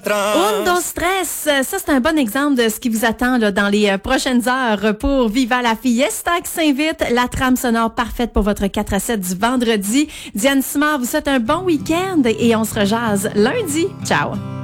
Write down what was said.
Un, dos, stress. Ça, c'est un bon exemple de ce qui vous attend là, dans les prochaines heures pour Viva la Fiesta qui s'invite. La trame sonore parfaite pour votre 4 à 7 du vendredi. Diane Simard vous souhaite un bon week-end et on se rejase lundi. Ciao!